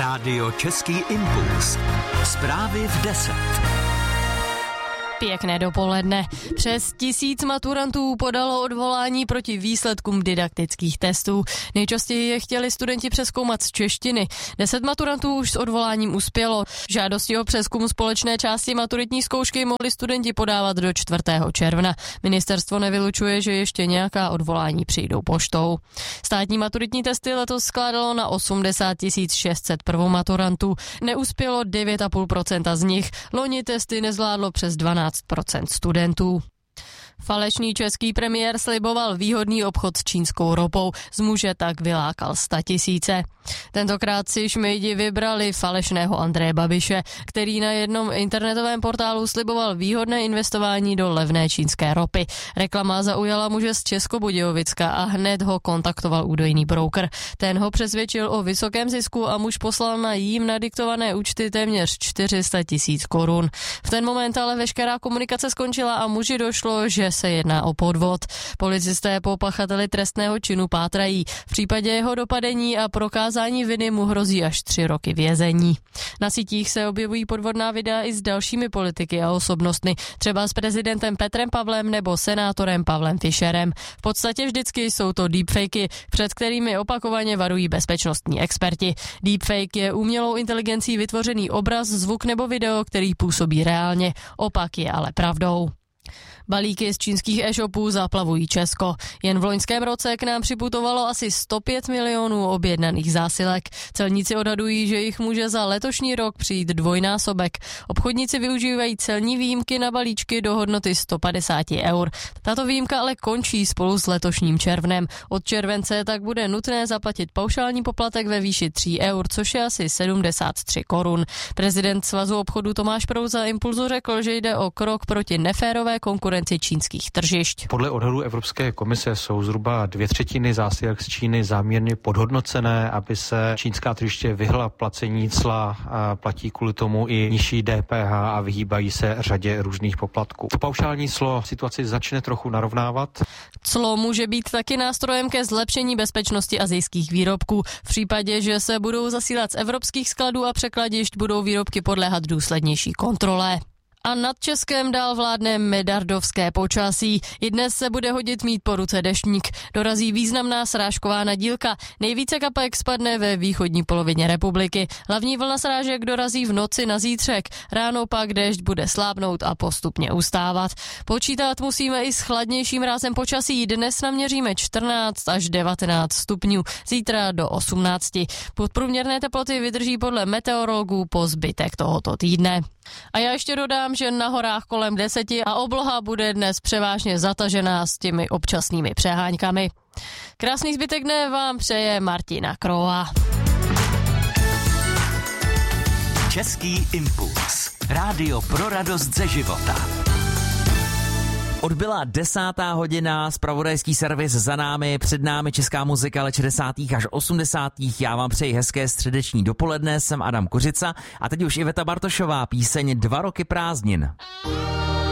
Rádio Český impuls. Zprávy v 10. Pěkné dopoledne. Přes 1000 maturantů podalo odvolání proti výsledkům didaktických testů. Nejčastěji je chtěli studenti přezkoumat z češtiny. 10 maturantů už s odvoláním uspělo. Žádosti o přezkum společné části maturitní zkoušky mohli studenti podávat do 4. června. Ministerstvo nevylučuje, že ještě nějaká odvolání přijdou poštou. Státní maturitní testy letos skládalo na 80 600 prvomaturantů. Neuspělo 9,5% z nich. Loni testy nezvládlo přes 12% studentů. Falešný český premiér sliboval výhodný obchod s čínskou ropou, z muže tak vylákal 100 000. Tentokrát si šmejdi vybrali falešného Andreje Babiše, který na jednom internetovém portálu sliboval výhodné investování do levné čínské ropy. Reklama zaujala muže z Českobudějovicka a hned ho kontaktoval údajný broker. Ten ho přesvědčil o vysokém zisku a muž poslal na jím nadiktované účty téměř 400 000 korun. V ten moment ale veškerá komunikace skončila a muži došlo, že se jedná o podvod. Policisté po pachateli trestného činu pátrají. V případě jeho dopadení a prokázání viny mu hrozí až 3 roky vězení. Na sítích se objevují podvodná videa i s dalšími politiky a osobnostmi, třeba s prezidentem Petrem Pavlem nebo senátorem Pavlem Fischerem. V podstatě vždycky jsou to deepfakey, před kterými opakovaně varují bezpečnostní experti. Deepfake je umělou inteligencí vytvořený obraz, zvuk nebo video, který působí reálně. Opak je ale pravdou. Balíky z čínských e-shopů zaplavují Česko. Jen v loňském roce k nám připutovalo asi 105 milionů objednaných zásilek. Celníci odhadují, že jich může za letošní rok přijít dvojnásobek. Obchodníci využívají celní výjimky na balíčky do hodnoty 150 eur. Tato výjimka ale končí spolu s letošním červnem. Od července tak bude nutné zaplatit paušální poplatek ve výši 3 eur, což je asi 73 korun. Prezident Svazu obchodu Tomáš Prouza Impulzu řekl, že jde o krok proti neférové konkurenci čínských tržišť. Podle odhadů Evropské komise jsou zhruba 2/3 zásilek z Číny záměrně podhodnocené, aby se čínská tržiště vyhla placení cla, a platí kvůli tomu i nižší DPH a vyhýbají se řadě různých poplatků. To paušální clo situaci začne trochu narovnávat. Clo může být taky nástrojem ke zlepšení bezpečnosti asijských výrobků. V případě, že se budou zasílat z evropských skladů a překladišť, budou výrobky podléhat důslednější kontrole. A nad Českem dál vládne medardovské počasí. I dnes se bude hodit mít po ruce deštník. Dorazí významná srážková nadílka. Nejvíce kapek spadne ve východní polovině republiky. Hlavní vlna srážek dorazí v noci na zítřek. Ráno pak déšť bude slábnout a postupně ustávat. Počítat musíme i s chladnějším rázem počasí. Dnes naměříme 14 až 19 stupňů. Zítra do 18. Podprůměrné teploty vydrží podle meteorologů po zbytek tohoto týdne. A já ještě dodám, že na horách kolem 10 a obloha bude dnes převážně zatažená s těmi občasnými přeháňkami. Krásný zbytek dne vám přeje Martina Kroa. Český impuls. Rádio pro radost ze života. Odbyla 10. hodina, zpravodajský servis za námi, před námi česká muzika let 60. až 80. Já vám přeji hezké středeční dopoledne, jsem Adam Kořica a teď už Iveta Bartošová, píseň 2 roky prázdnin.